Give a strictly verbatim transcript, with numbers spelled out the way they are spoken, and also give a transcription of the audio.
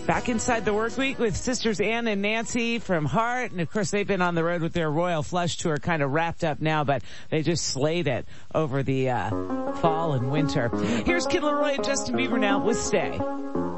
Back inside the work week with sisters Ann and Nancy from Heart. And of course they've been on the road with their Royal Flush tour, kind of wrapped up now, but they just slayed it over the uh fall and winter. Here's Kid Laroi and Justin Bieber now with Stay.